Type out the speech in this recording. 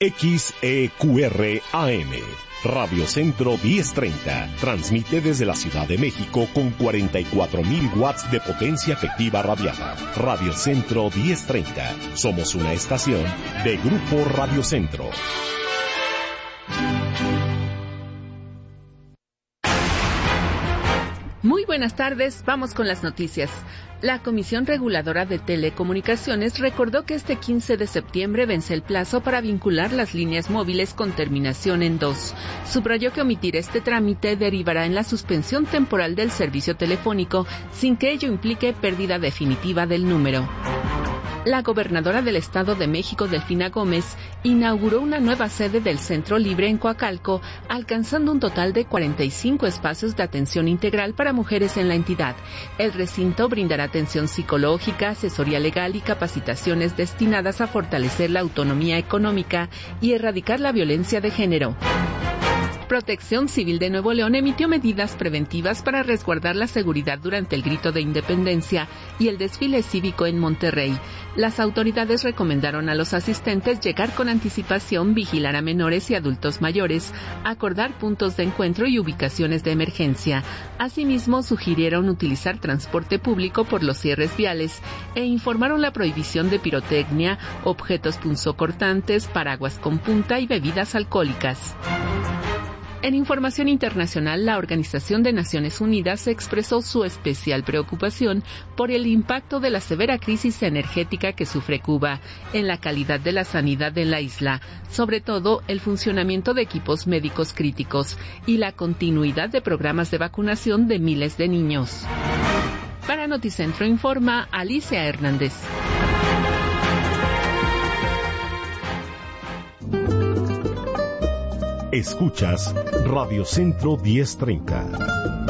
XEQR-AM, Radio Centro 1030, transmite desde la Ciudad de México con 44.000 watts de potencia efectiva radiada. Radio Centro 1030, somos una estación de Grupo Radio Centro. Muy buenas tardes, vamos con las noticias. La Comisión Reguladora de Telecomunicaciones recordó que este 15 de septiembre vence el plazo para vincular las líneas móviles con terminación en 2. Subrayó que omitir este trámite derivará en la suspensión temporal del servicio telefónico, sin que ello implique pérdida definitiva del número. La gobernadora del Estado de México, Delfina Gómez, inauguró una nueva sede del Centro Libre en Coacalco, alcanzando un total de 45 espacios de atención integral para mujeres en la entidad. El recinto brindará atención psicológica, asesoría legal y capacitaciones destinadas a fortalecer la autonomía económica y erradicar la violencia de género. Protección Civil de Nuevo León emitió medidas preventivas para resguardar la seguridad durante el Grito de Independencia y el desfile cívico en Monterrey. Las autoridades recomendaron a los asistentes llegar con anticipación, vigilar a menores y adultos mayores, acordar puntos de encuentro y ubicaciones de emergencia. Asimismo, sugirieron utilizar transporte público por los cierres viales e informaron la prohibición de pirotecnia, objetos punzocortantes, paraguas con punta y bebidas alcohólicas. En información internacional, la Organización de Naciones Unidas expresó su especial preocupación por el impacto de la severa crisis energética que sufre Cuba en la calidad de la sanidad de la isla, sobre todo el funcionamiento de equipos médicos críticos y la continuidad de programas de vacunación de miles de niños. Para Noticentro informa Alicia Hernández. Escuchas Radio Centro 1030.